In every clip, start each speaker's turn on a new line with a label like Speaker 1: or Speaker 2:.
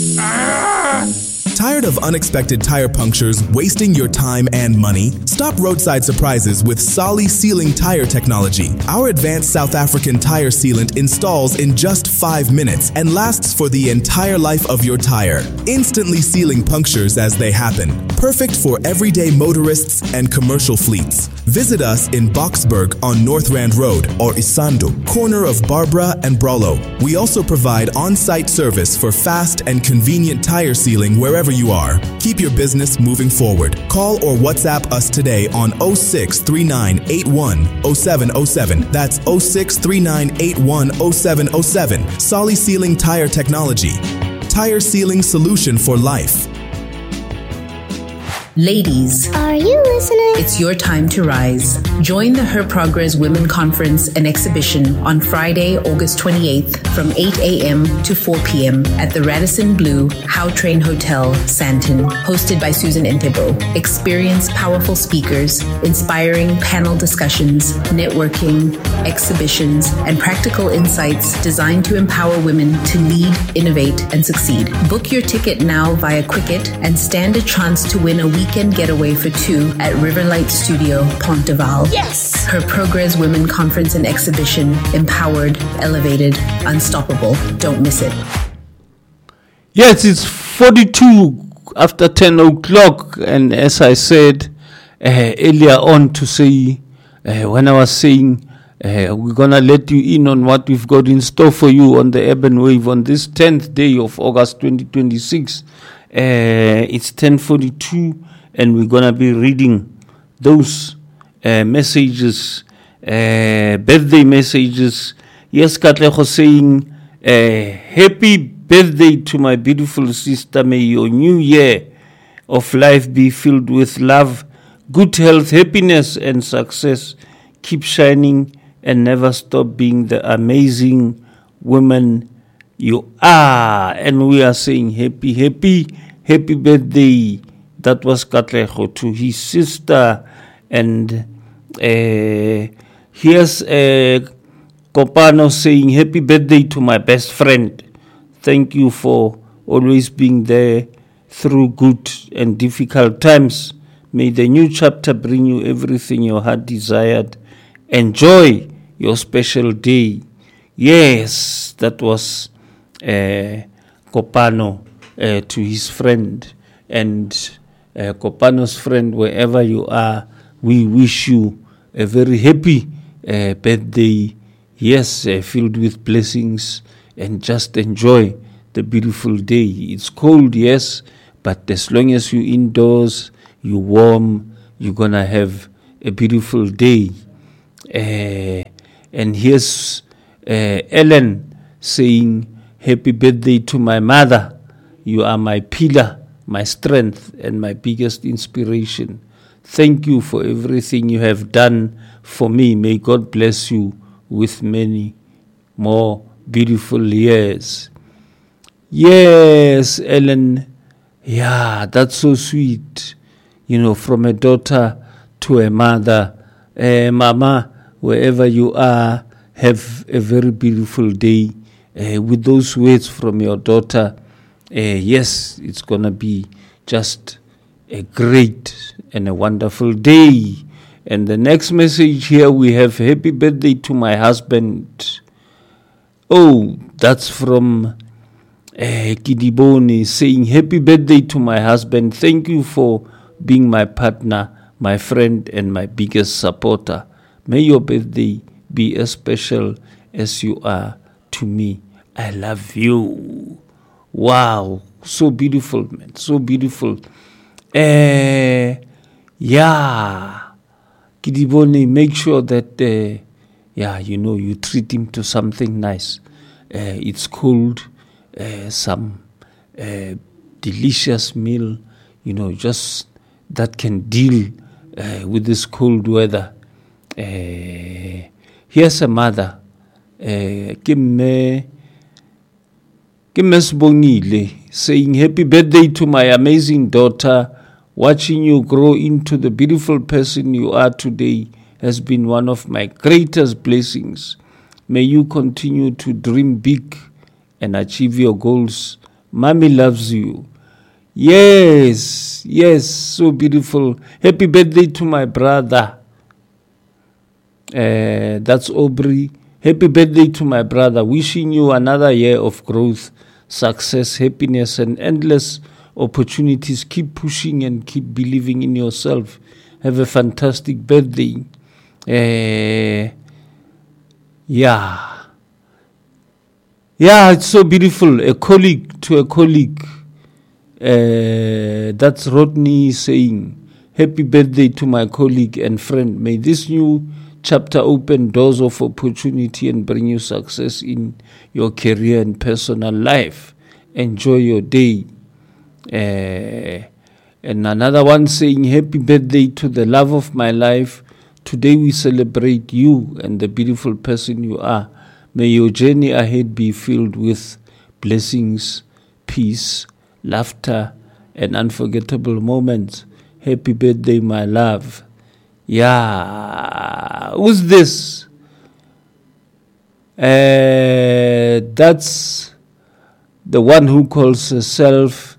Speaker 1: Tired of unexpected tire punctures wasting your time and money? Stop roadside surprises with Solly Sealing Tire Technology. Our advanced South African tire sealant installs in just 5 minutes and lasts for the entire life of your tire, instantly sealing punctures as they happen. Perfect for everyday motorists and commercial fleets. Visit us in Boksburg on North Rand Road or Isando, corner of Barbara and Brollo. We also provide on-site service for fast and convenient tire sealing wherever you are. Keep your business moving forward. Call or WhatsApp us today on 0639810707. That's 0639810707. Solly Sealing Tire Technology. Tire sealing solution for life.
Speaker 2: Ladies,
Speaker 3: are you listening?
Speaker 2: It's your time to rise. Join the Her Progress Women Conference and Exhibition on Friday, August 28th from 8 a.m. to 4 p.m. at the Radisson Blu Howtrain Hotel, Sandton, hosted by Susan Entebo. Experience powerful speakers, inspiring panel discussions, networking, exhibitions, and practical insights designed to empower women to lead, innovate, and succeed. Book your ticket now via Quicket and stand a chance to win a weekend getaway for 2 at Riverlight Studio, Ponteval.
Speaker 3: Yes!
Speaker 2: Her Progress Women Conference and Exhibition. Empowered, elevated, unstoppable. Don't miss it.
Speaker 4: Yes, it's 42 after 10 o'clock. And as I said earlier on to say, when I was saying we're going to let you in on what we've got in store for you on the Urban Wave on this 10th day of August 2026. It's 10:42. And we're going to be reading those messages, birthday messages. Yes, Katlego saying, happy birthday to my beautiful sister. May your new year of life be filled with love, good health, happiness, and success. Keep shining and never stop being the amazing woman you are. And we are saying happy birthday. That was Katlego to his sister. And here's Kopano saying, happy birthday to my best friend. Thank you for always being there through good and difficult times. May the new chapter bring you everything your heart desired. Enjoy your special day. Yes, that was Kopano to his friend. And Kopano's friend, wherever you are, we wish you a very happy birthday. Yes, filled with blessings, and just enjoy the beautiful day. It's cold, yes, but as long as you're indoors, you're warm, you're going to have a beautiful day. And here's Ellen saying, happy birthday to my mother. You are my pillar, my strength, and my biggest inspiration. Thank you for everything you have done for me. May God bless you with many more beautiful years. Yes, Ellen. Yeah, that's so sweet. You know, from a daughter to a mother. Mama, wherever you are, have a very beautiful day. With those words from your daughter, yes, it's going to be just a great and a wonderful day. And the next message here we have, happy birthday to my husband. Oh, that's from Kidiboni saying, happy birthday to my husband. Thank you for being my partner, my friend, and my biggest supporter. May your birthday be as special as you are to me. I love you. Wow, so beautiful, man, so beautiful. Yeah, Kidiboni, make sure that, you treat him to something nice. It's cold, some delicious meal, just that can deal with this cold weather. Here's a mother, Kimme Sbongile, saying, happy birthday to my amazing daughter. Watching you grow into the beautiful person you are today has been one of my greatest blessings. May you continue to dream big and achieve your goals Mommy loves you. Yes, so beautiful. Happy birthday to my brother. That's Aubrey. Happy birthday to my brother. Wishing you another year of growth, success, happiness, and endless opportunities. Keep pushing and keep believing in yourself. Have a fantastic birthday. Yeah, it's so beautiful. A colleague to a colleague. That's Rodney saying, happy birthday to my colleague and friend. May this new chapter open doors of opportunity and bring you success in your career and personal life. Enjoy your day. And another one saying, happy birthday to the love of my life. Today we celebrate you and the beautiful person you are. May your journey ahead be filled with blessings, peace, laughter, and unforgettable moments. Happy birthday, my love. Yeah. Who's this? That's the one who calls herself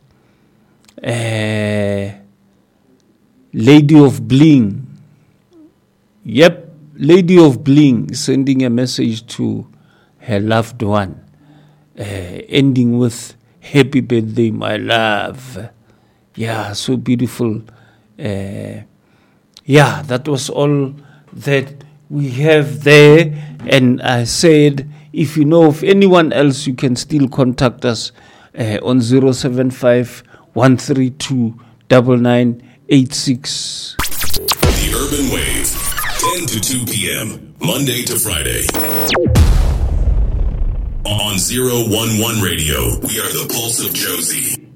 Speaker 4: Lady of Bling. Yep, Lady of Bling, sending a message to her loved one, ending with, happy birthday, my love. Yeah, so beautiful. That was all that we have there. And I said, if you know of anyone else, you can still contact us on 075 132 9986.
Speaker 3: The Urban Wave, 10 to 2 p.m., Monday to Friday. On 011 Radio, we are the Pulse of Josie.